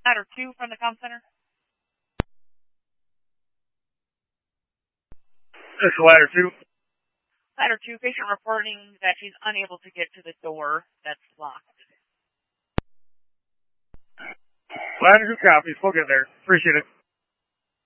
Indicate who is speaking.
Speaker 1: Ladder 2 from the comm center.
Speaker 2: This is Ladder 2.
Speaker 1: Ladder 2, patient reporting that she's unable to get to the door that's locked.
Speaker 2: Ladder 2 copies. We'll get there. Appreciate it.